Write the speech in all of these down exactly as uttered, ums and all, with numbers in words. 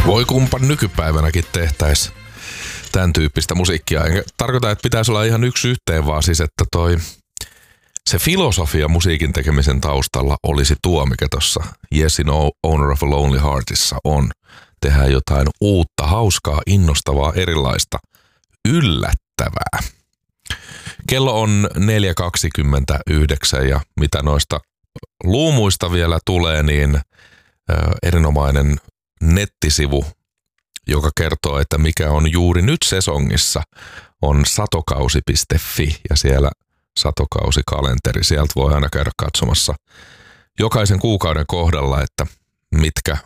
Voi kumpa nykypäivänäkin tehtäis tämän tyyppistä musiikkia. Enkä tarkoita, että pitäisi olla ihan yksi yhteen, vaan siis, että toi se filosofia musiikin tekemisen taustalla olisi tuo, mikä tuossa Yes, no, Owner of a Lonely Heartissa on. Tehdään jotain uutta, hauskaa, innostavaa, erilaista, yllättävää. Kello on neljä kaksikymmentäyhdeksän ja mitä noista luumuista vielä tulee, niin ö, erinomainen nettisivu, joka kertoo, että mikä on juuri nyt sesongissa, on satokausi piste fi ja siellä satokausikalenteri. Sieltä voi aina käydä katsomassa jokaisen kuukauden kohdalla, että mitkä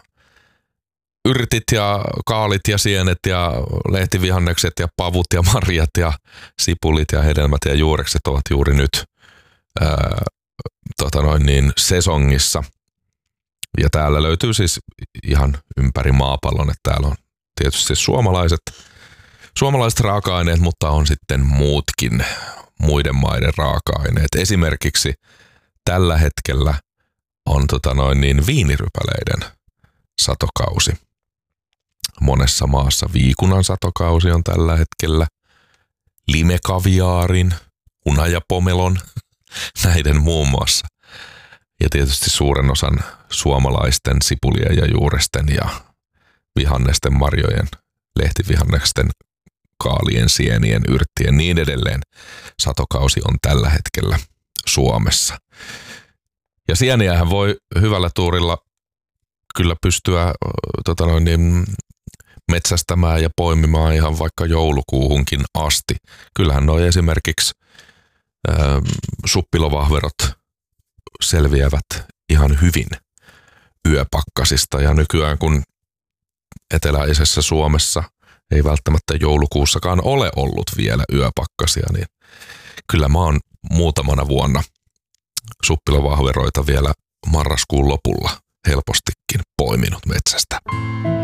yrtit ja kaalit ja sienet ja lehtivihannekset ja pavut ja marjat ja sipulit ja hedelmät ja juurekset ovat juuri nyt ää, tota noin niin, sesongissa. Ja täällä löytyy siis ihan ympäri maapallon, että täällä on tietysti suomalaiset, suomalaiset raaka-aineet, mutta on sitten muutkin muiden maiden raaka-aineet. Esimerkiksi tällä hetkellä on tota noin niin viinirypäleiden satokausi. Monessa maassa viikunan satokausi on tällä hetkellä, limekaviaarin, hunajapomelon, näiden muun muassa. Ja tietysti suuren osan suomalaisten sipulien ja juuresten ja vihannesten, marjojen, lehtivihannesten, kaalien, sienien, yrttien niin edelleen satokausi on tällä hetkellä Suomessa. Ja sieniähän voi hyvällä tuurilla kyllä pystyä tota noin, niin, metsästämään ja poimimaan ihan vaikka joulukuuhunkin asti. Kyllähän noi esimerkiksi ä, suppilovahverot selviävät ihan hyvin yöpakkasista. Ja nykyään kun eteläisessä Suomessa ei välttämättä joulukuussakaan ole ollut vielä yöpakkasia, niin kyllä mä oon muutamana vuonna suppilovahveroita vielä marraskuun lopulla helpostikin poiminut metsästä.